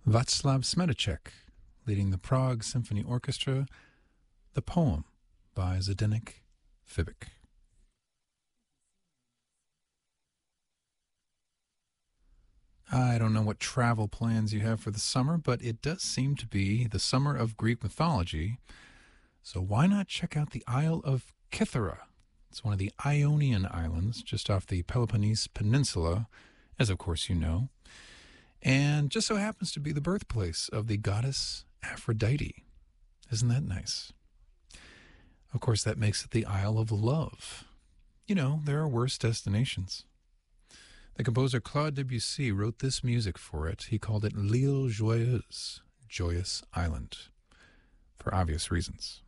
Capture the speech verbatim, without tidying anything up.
Václav Smedeček, leading the Prague Symphony Orchestra, The Poem by Zdeněk Fibic. I don't know what travel plans you have for the summer, but it does seem to be the summer of Greek mythology, so why not check out the Isle of Kythera? It's one of the Ionian Islands just off the Peloponnese Peninsula, as of course you know, and just so happens to be the birthplace of the goddess Aphrodite. Isn't that nice? Of course, that makes it the Isle of Love. You know, there are worse destinations. The composer Claude Debussy wrote this music for it. He called it L'Île Joyeuse, Joyous Island, for obvious reasons.